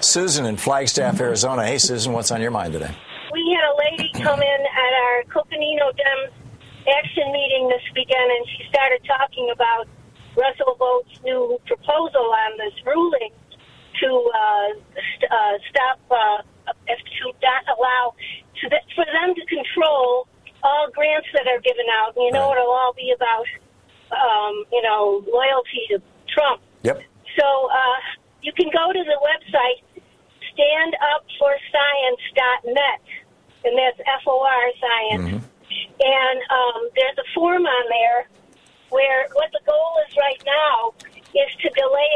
Susan in Flagstaff, Arizona. Hey, Susan, what's on your mind today? We had a lady come in at our Coconino Dems action meeting this weekend, and she started talking about Russell Vote's new proposal on this ruling to stop, to not allow for them to control all grants that are given out. And it'll all be about, loyalty to Trump. Yep. So you can go to the website standupforscience.net, and that's FOR science. Mm-hmm. And there's a form on there where what the goal is right now is to delay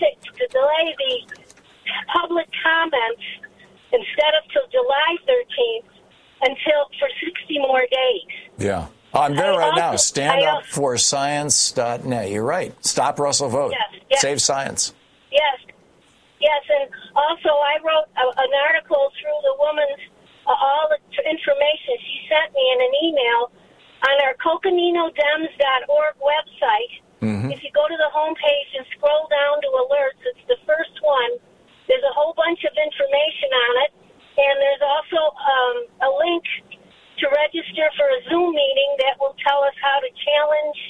the public comments instead of till July 13th for 60 more days. Yeah. I'm there right now. Standupforscience.net. You're right. Stop Russell Vote. Yes. Save science. Yes. And also I wrote an article through the woman's all the information she sent me in an email on our CoconinoDems.org website. Mm-hmm. If you go to the homepage and scroll down to alerts, it's the first one. There's a whole bunch of information on it, and there's also a link to register for a Zoom meeting that will tell us how to challenge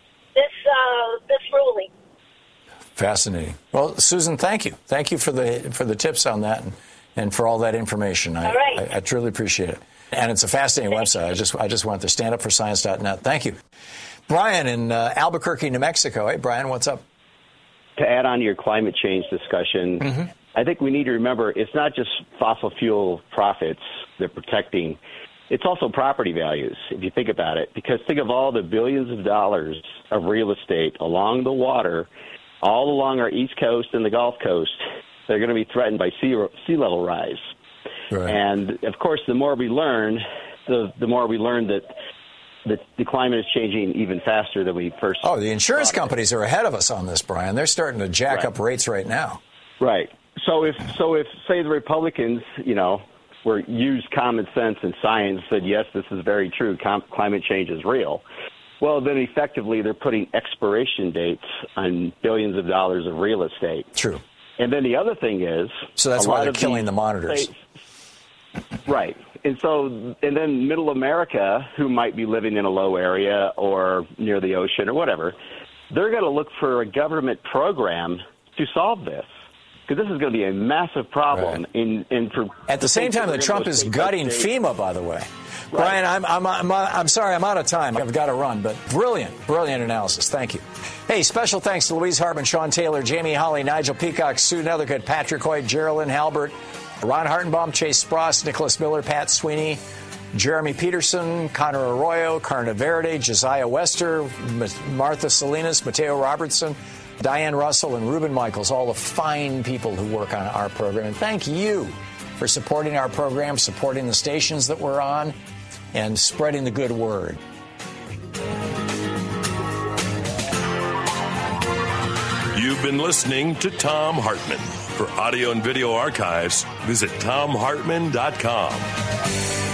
this ruling. Fascinating. Well, Susan, thank you. Thank you for the tips on that and for all that information. I truly appreciate it. And it's a fascinating website. I just went there, standupforscience.net. Thank you. Brian in Albuquerque, New Mexico. Hey, Brian, what's up? To add on to your climate change discussion, mm-hmm. I think we need to remember it's not just fossil fuel profits they're protecting. It's also property values, if you think about it. Because think of all the billions of dollars of real estate along the water, all along our East Coast and the Gulf Coast. They're going to be threatened by sea level rise. Right. And, of course, the more we learn, the more we learn that the climate is changing even faster than we first thought. Oh, the insurance companies are ahead of us on this, Brian. They're starting to jack up rates right now. Right. So if say the Republicans, used common sense and science, said, yes, this is very true, climate change is real, well, then effectively they're putting expiration dates on billions of dollars of real estate. True. And then the other thing is... So that's why they're killing the monitors. Right. And then middle America, who might be living in a low area or near the ocean or whatever, they're going to look for a government program to solve this. Because this is going to be a massive problem. Right. At the same time that Trump is gutting FEMA, by the way. Right. Brian, I'm sorry, I'm out of time. I've got to run, but brilliant analysis. Thank you. Hey, special thanks to Louise Hartman, Sean Taylor, Jamie Holly, Nigel Peacock, Sue Nethercutt, Patrick Hoyt, Geraldine Halbert, Ron Hartenbaum, Chase Spross, Nicholas Miller, Pat Sweeney, Jeremy Peterson, Connor Arroyo, Carna Verde, Josiah Wester, Martha Salinas, Mateo Robertson, Diane Russell, and Reuben Michaels, all the fine people who work on our program. And thank you for supporting our program, supporting the stations that we're on, and spreading the good word. You've been listening to Thom Hartmann. For audio and video archives, visit thomhartmann.com.